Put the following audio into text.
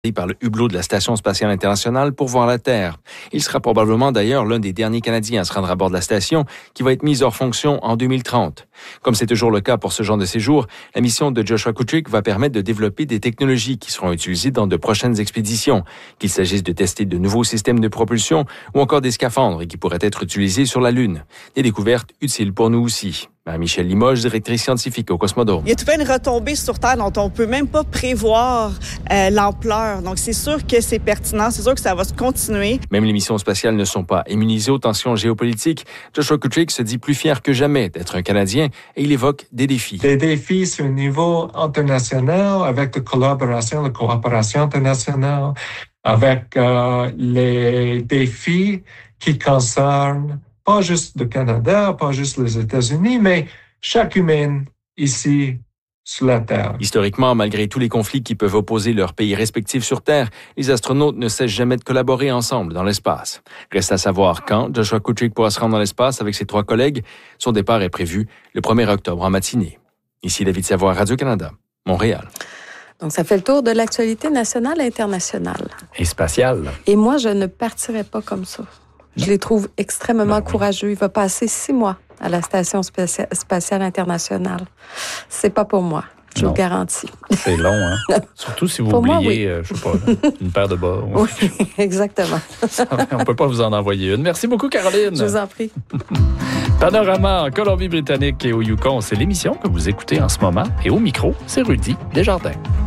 par le hublot de la Station spatiale internationale pour voir la Terre. Il sera probablement d'ailleurs l'un des derniers Canadiens à se rendre à bord de la station qui va être mise hors fonction en 2030. Comme c'est toujours le cas pour ce genre de séjour, la mission de Joshua Kutrick va permettre de développer des technologies qui seront utilisées dans de prochaines expéditions, qu'il s'agisse de tester de nouveaux systèmes de propulsion ou encore des scaphandres qui pourraient être utilisés sur la Lune. Des découvertes utiles pour nous aussi. Michèle Limoges, directrice scientifique au Cosmodrome. Il y a tout plein de retombées sur Terre dont on ne peut même pas prévoir l'ampleur. Donc, c'est sûr que c'est pertinent. C'est sûr que ça va se continuer. Même les missions spatiales ne sont pas immunisées aux tensions géopolitiques. Joshua Kutrick se dit plus fier que jamais d'être un Canadien et il évoque des défis. Des défis sur le niveau international avec la collaboration, la coopération internationale, avec les défis qui concernent pas juste le Canada, pas juste les États-Unis, mais chaque humain ici sur la Terre. Historiquement, malgré tous les conflits qui peuvent opposer leurs pays respectifs sur Terre, les astronautes ne cessent jamais de collaborer ensemble dans l'espace. Reste à savoir quand Joshua Kutrick pourra se rendre dans l'espace avec ses 3 collègues. Son départ est prévu le 1er octobre en matinée. Ici David Savoie, Radio-Canada, Montréal. Donc, ça fait le tour de l'actualité nationale et internationale. Et spatiale. Et moi, je ne partirais pas comme ça. Je les trouve extrêmement courageux. Il va passer 6 mois à la Station spatiale internationale. C'est pas pour moi. Je vous garantis. C'est long, hein? Surtout si vous pour oubliez, moi, oui. je sais pas, une paire de bas. Oui, exactement. On peut pas vous en envoyer une. Merci beaucoup, Caroline. Je vous en prie. Panorama en Colombie-Britannique et au Yukon, c'est l'émission que vous écoutez en ce moment. Et au micro, c'est Rudy Desjardins.